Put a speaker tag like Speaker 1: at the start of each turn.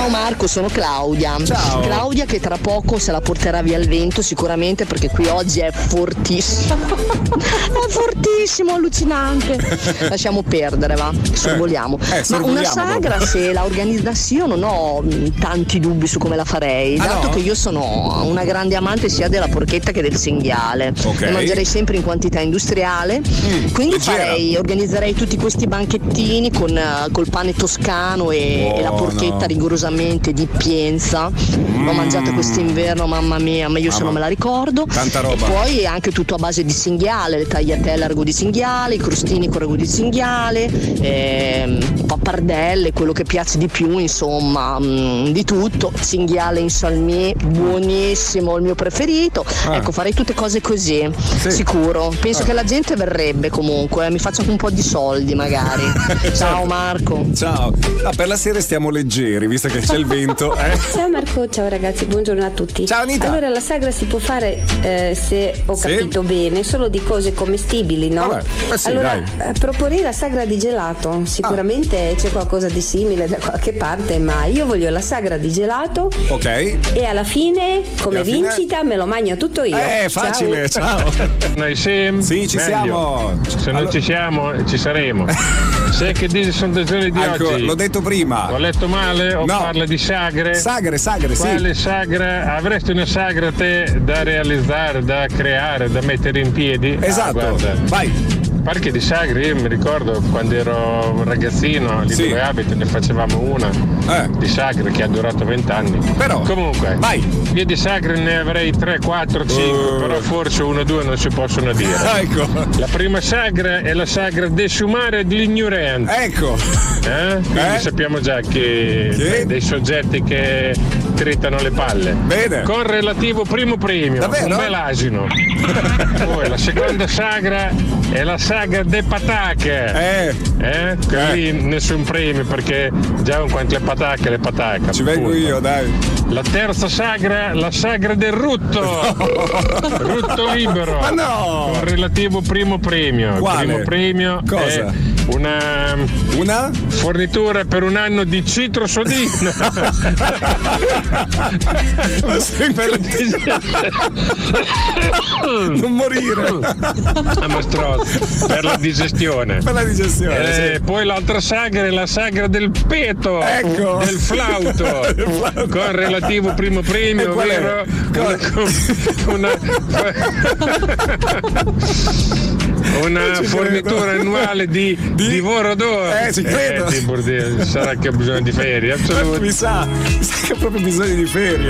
Speaker 1: Ciao Marco, sono Claudia.
Speaker 2: Ciao.
Speaker 1: Claudia che tra poco se la porterà via il vento sicuramente, perché qui oggi è fortissimo. È fortissimo, allucinante. Lasciamo perdere, va, sorvoliamo. Ma una sagra, se la organizzassi, io non ho tanti dubbi su come la farei, dato che io sono una grande amante sia della porchetta che del cinghiale.
Speaker 2: Okay.
Speaker 1: E mangerei sempre in quantità industriale, quindi organizzerei tutti questi banchettini col pane toscano e la porchetta rigorosamente di Pienza. L'ho mangiata quest'inverno, mamma mia, ma io se non me la ricordo.
Speaker 2: Tanta roba.
Speaker 1: E poi anche tutto a base di cinghiale, le tagliatelle a ragù di cinghiale, i crostini con ragù di cinghiale, pappardelle, quello che piace di più, insomma, di tutto. Cinghiale in salmie, buonissimo, il mio preferito. Ecco, farei tutte cose così, sicuro. Penso che la gente verrebbe comunque, mi faccio anche un po' di soldi magari. Ciao Marco.
Speaker 2: Ciao. Per la sera stiamo leggeri, visto che c'è il vento.
Speaker 3: Ciao Marco, ciao ragazzi, buongiorno a tutti.
Speaker 2: Ciao Anita.
Speaker 3: Allora la sagra si può fare, se ho capito bene, solo di cose commestibili, no? Allora proporrei la sagra di gelato. Sicuramente c'è qualcosa di simile da qualche parte, ma io voglio la sagra di gelato.
Speaker 2: Ok.
Speaker 3: E alla fine, come vincita, me lo mangio tutto io.
Speaker 2: Facile, ciao.
Speaker 4: Noi siamo?
Speaker 2: Sì, ci siamo.
Speaker 4: Se non ci siamo, ci saremo. Sai che dice sono dei giorni di oggi?
Speaker 2: L'ho detto prima.
Speaker 4: Ho letto male o
Speaker 2: No.
Speaker 4: parla di sagre?
Speaker 2: Sagre,
Speaker 4: Quale sagra? Avresti una sagra te da realizzare, da creare, da mettere in piedi?
Speaker 2: Esatto.
Speaker 4: Guarda.
Speaker 2: Vai.
Speaker 4: Parchi di sagre, io mi ricordo quando ero un ragazzino, lì dove abito, ne facevamo una di sagre che ha durato 20 anni.
Speaker 2: Però,
Speaker 4: comunque, io di sagre ne avrei 3, 4, 5, però forse 1 o 2 non si possono dire.
Speaker 2: Ecco.
Speaker 4: La prima sagra è la sagra desumare dell'ignorante.
Speaker 2: Ecco.
Speaker 4: Quindi sappiamo già che dei soggetti che tritano le palle.
Speaker 2: Bene.
Speaker 4: Con relativo primo premio.
Speaker 2: Davvero?
Speaker 4: Un bel asino. Poi la seconda sagra è la sagra de patache. Lì nessun premio perché già con quante le patacche.
Speaker 2: Ci vengo io, dai.
Speaker 4: La terza sagra, la sagra del rutto. Rutto libero.
Speaker 2: Ma no!
Speaker 4: Con relativo primo premio.
Speaker 2: Quale?
Speaker 4: Il primo premio
Speaker 2: Cosa?
Speaker 4: è una fornitura per un anno di citrosodina.
Speaker 2: Non morire.
Speaker 4: Per la digestione.
Speaker 2: Per la digestione.
Speaker 4: Poi l'altra sagra è la sagra del peto.
Speaker 2: Ecco.
Speaker 4: Del flauto. Con relativo primo premio, ovvero una fornitura annuale di divoro d'oro.
Speaker 2: Ci credo.
Speaker 4: Sarà che ha bisogno di ferie, assolutamente.
Speaker 2: Mi sa che ha proprio bisogno di ferie.